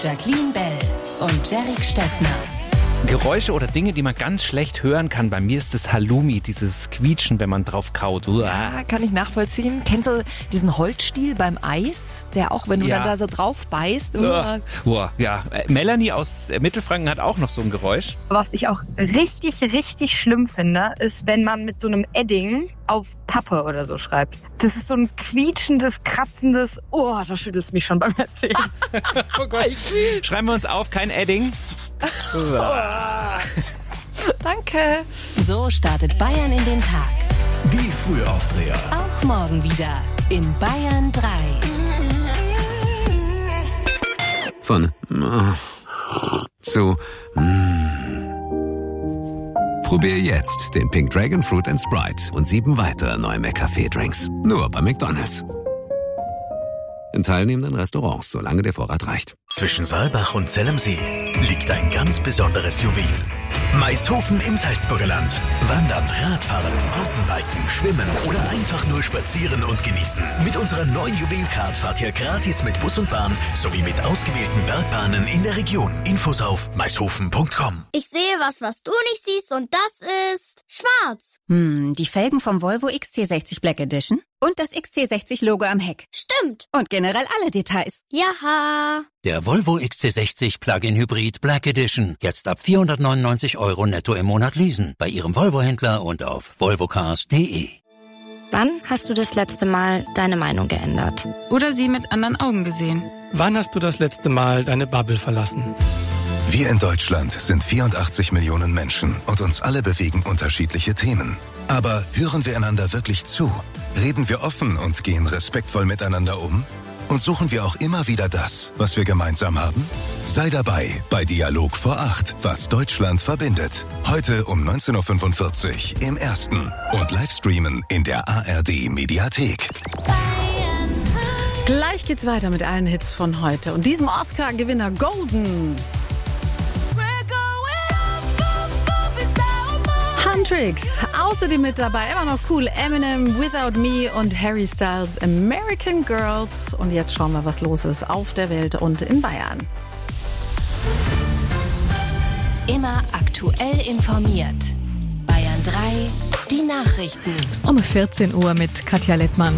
Jacqueline Bell und Jerick Stöckner. Geräusche oder Dinge, die man ganz schlecht hören kann. Bei mir ist das Halloumi, dieses Quietschen, wenn man drauf kaut. Ja, kann ich nachvollziehen. Kennst du diesen Holzstiel beim Eis, der auch, wenn du dann da so drauf beißt? Ja, Melanie aus Mittelfranken hat auch noch so ein Geräusch. Was ich auch richtig, richtig schlimm finde, ist, wenn man mit so einem Edding auf Pappe oder so schreibt. Das ist so ein quietschendes, kratzendes, da schüttelt es mich schon beim Erzählen. Oh Gott. Schreiben wir uns auf, kein Edding. Danke. So startet Bayern in den Tag. Die Frühaufdreher. Auch morgen wieder in Bayern 3. Von zu Probier jetzt den Pink Dragon Fruit & Sprite und 7 weitere neue McCafé-Drinks. Nur bei McDonald's. In teilnehmenden Restaurants, solange der Vorrat reicht. Zwischen Saalbach und Zellemsee liegt ein ganz besonderes Juwel. Maishofen im Salzburger Land. Wandern, Radfahren, Mountainbiken, Schwimmen oder einfach nur spazieren und genießen. Mit unserer neuen Juwelcard fahrt ihr gratis mit Bus und Bahn sowie mit ausgewählten Bergbahnen in der Region. Infos auf maishofen.com. Ich sehe was du nicht siehst und das ist schwarz. Die Felgen vom Volvo XC60 Black Edition und das XC60-Logo am Heck. Stimmt. Und generell alle Details. Jaha. Der Volvo XC60 Plug-in Hybrid Black Edition. Jetzt ab 499 € netto im Monat leasen. Bei Ihrem Volvo-Händler und auf volvocars.de. Wann hast du das letzte Mal deine Meinung geändert? Oder sie mit anderen Augen gesehen? Wann hast du das letzte Mal deine Bubble verlassen? Wir in Deutschland sind 84 Millionen Menschen und uns alle bewegen unterschiedliche Themen. Aber hören wir einander wirklich zu? Reden wir offen und gehen respektvoll miteinander um? Und suchen wir auch immer wieder das, was wir gemeinsam haben? Sei dabei bei Dialog vor 8, was Deutschland verbindet. Heute um 19.45 Uhr im Ersten und Livestreamen in der ARD Mediathek. Gleich geht's weiter mit allen Hits von heute und diesem Oscar-Gewinner Golden. Huntrix, außerdem mit dabei, immer noch cool, Eminem, Without Me und Harry Styles, American Girls. Und jetzt schauen wir, was los ist auf der Welt und in Bayern. Immer aktuell informiert. Bayern 3, die Nachrichten. Um 14 Uhr mit Katja Lettmann.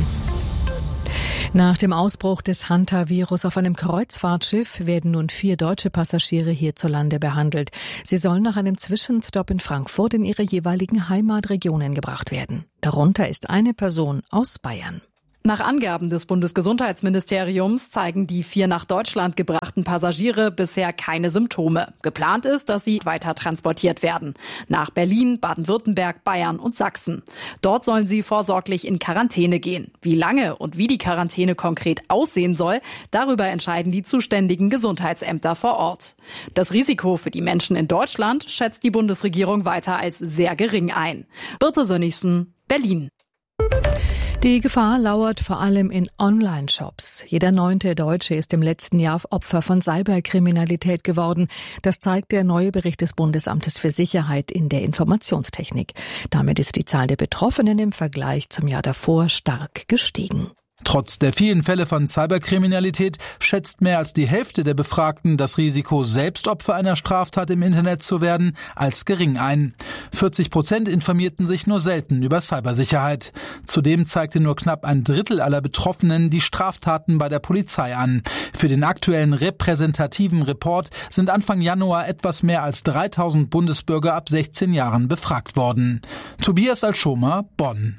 Nach dem Ausbruch des Hanta-Virus auf einem Kreuzfahrtschiff werden nun 4 deutsche Passagiere hierzulande behandelt. Sie sollen nach einem Zwischenstopp in Frankfurt in ihre jeweiligen Heimatregionen gebracht werden. Darunter ist eine Person aus Bayern. Nach Angaben des Bundesgesundheitsministeriums zeigen die 4 nach Deutschland gebrachten Passagiere bisher keine Symptome. Geplant ist, dass sie weiter transportiert werden. Nach Berlin, Baden-Württemberg, Bayern und Sachsen. Dort sollen sie vorsorglich in Quarantäne gehen. Wie lange und wie die Quarantäne konkret aussehen soll, darüber entscheiden die zuständigen Gesundheitsämter vor Ort. Das Risiko für die Menschen in Deutschland schätzt die Bundesregierung weiter als sehr gering ein. Birte Sönnigsen, Berlin. Die Gefahr lauert vor allem in Online-Shops. Jeder 9. Deutsche ist im letzten Jahr Opfer von Cyberkriminalität geworden. Das zeigt der neue Bericht des Bundesamtes für Sicherheit in der Informationstechnik. Damit ist die Zahl der Betroffenen im Vergleich zum Jahr davor stark gestiegen. Trotz der vielen Fälle von Cyberkriminalität schätzt mehr als die Hälfte der Befragten das Risiko, selbst Opfer einer Straftat im Internet zu werden, als gering ein. 40% informierten sich nur selten über Cybersicherheit. Zudem zeigte nur knapp ein Drittel aller Betroffenen die Straftaten bei der Polizei an. Für den aktuellen repräsentativen Report sind Anfang Januar etwas mehr als 3000 Bundesbürger ab 16 Jahren befragt worden. Tobias Alschomer, Bonn.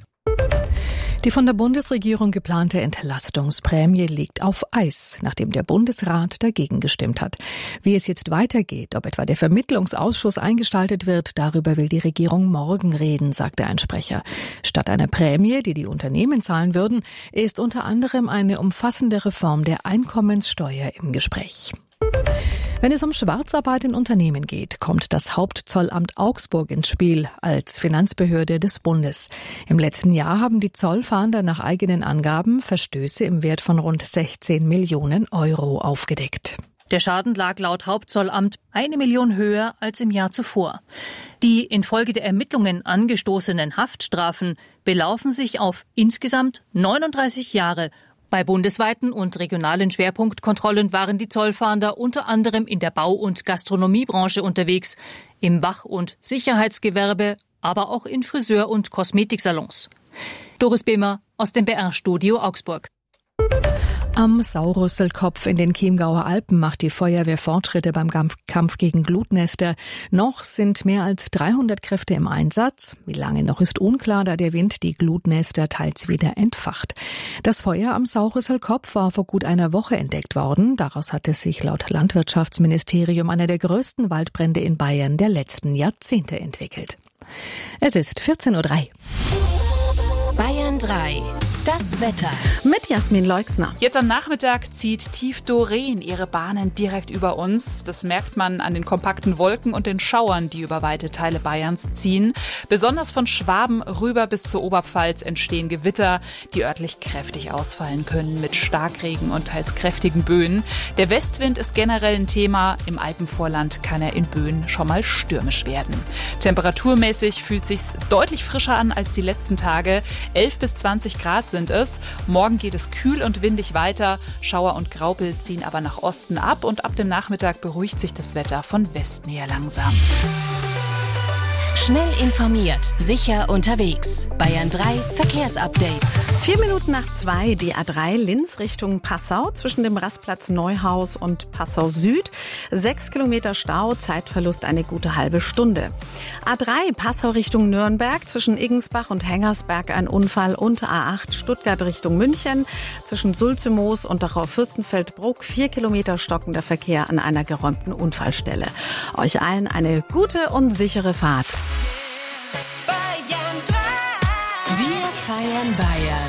Die von der Bundesregierung geplante Entlastungsprämie liegt auf Eis, nachdem der Bundesrat dagegen gestimmt hat. Wie es jetzt weitergeht, ob etwa der Vermittlungsausschuss eingeschaltet wird, darüber will die Regierung morgen reden, sagte ein Sprecher. Statt einer Prämie, die die Unternehmen zahlen würden, ist unter anderem eine umfassende Reform der Einkommenssteuer im Gespräch. Wenn es um Schwarzarbeit in Unternehmen geht, kommt das Hauptzollamt Augsburg ins Spiel als Finanzbehörde des Bundes. Im letzten Jahr haben die Zollfahnder nach eigenen Angaben Verstöße im Wert von rund 16 Millionen € aufgedeckt. Der Schaden lag laut Hauptzollamt 1 Million höher als im Jahr zuvor. Die infolge der Ermittlungen angestoßenen Haftstrafen belaufen sich auf insgesamt 39 Jahre Bei bundesweiten und regionalen Schwerpunktkontrollen waren die Zollfahnder unter anderem in der Bau- und Gastronomiebranche unterwegs, im Wach- und Sicherheitsgewerbe, aber auch in Friseur- und Kosmetiksalons. Doris Behmer aus dem BR-Studio Augsburg. Am Saurusselkopf in den Chiemgauer Alpen macht die Feuerwehr Fortschritte beim Kampf gegen Glutnester. Noch sind mehr als 300 Kräfte im Einsatz. Wie lange noch ist unklar, da der Wind die Glutnester teils wieder entfacht. Das Feuer am Saurusselkopf war vor gut einer Woche entdeckt worden. Daraus hatte sich laut Landwirtschaftsministerium einer der größten Waldbrände in Bayern der letzten Jahrzehnte entwickelt. Es ist 14:03 Uhr. Bayern 3. Das Wetter. Mit Jasmin Leixner. Jetzt am Nachmittag zieht tief Doreen ihre Bahnen direkt über uns. Das merkt man an den kompakten Wolken und den Schauern, die über weite Teile Bayerns ziehen. Besonders von Schwaben rüber bis zur Oberpfalz entstehen Gewitter, die örtlich kräftig ausfallen können mit Starkregen und teils kräftigen Böen. Der Westwind ist generell ein Thema. Im Alpenvorland kann er in Böen schon mal stürmisch werden. Temperaturmäßig fühlt es sich deutlich frischer an als die letzten Tage. 11 bis 20 Grad sind es. Morgen geht es kühl und windig weiter. Schauer und Graupel ziehen aber nach Osten ab und ab dem Nachmittag beruhigt sich das Wetter von Westen her langsam. Schnell informiert, sicher unterwegs. Bayern 3 Verkehrsupdate. 2:04, die A3 Linz Richtung Passau zwischen dem Rastplatz Neuhaus und Passau Süd. 6 Kilometer Stau, Zeitverlust eine gute halbe Stunde. A3 Passau Richtung Nürnberg zwischen Iggensbach und Hengersberg ein Unfall und A8 Stuttgart Richtung München zwischen Sulzemoos und Dachau-Fürstenfeldbruck 4 Kilometer stockender Verkehr an einer geräumten Unfallstelle. Euch allen eine gute und sichere Fahrt. Wir feiern Bayern.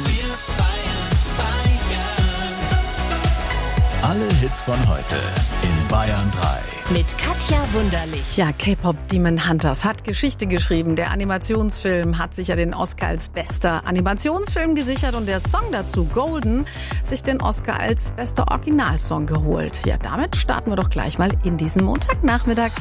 Alle Hits von heute in Bayern 3. Mit Katja Wunderlich. Ja, K-Pop Demon Hunters hat Geschichte geschrieben. Der Animationsfilm hat sich ja den Oscar als bester Animationsfilm gesichert und der Song dazu, Golden, sich den Oscar als bester Originalsong geholt. Ja, damit starten wir doch gleich mal in diesen Montagnachmittag.